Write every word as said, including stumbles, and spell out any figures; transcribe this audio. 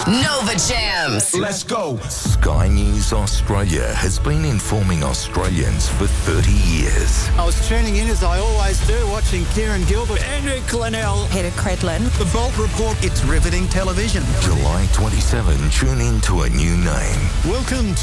Nova Jams. Let's go. Sky News Australia has been informing Australians for thirty years. I was tuning in, as I always do, watching Kieran Gilbert, Andrew Glenell, Peter Credlin. The Bolt Report. It's riveting television. July twenty-seventh, tune in to a new name. Welcome